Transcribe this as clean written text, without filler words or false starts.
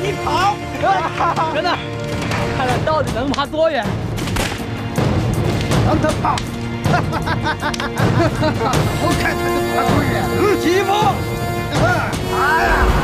你跑！ 真的，看他到底能爬多远。 让他跑！我看他能爬多远。起步！哎呀！